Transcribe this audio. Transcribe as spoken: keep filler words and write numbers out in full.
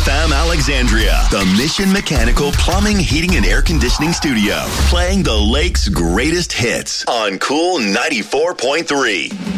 F M Alexandria, the Mission Mechanical Plumbing, Heating, and Air Conditioning Studio, playing the lake's greatest hits on Cool ninety-four point three.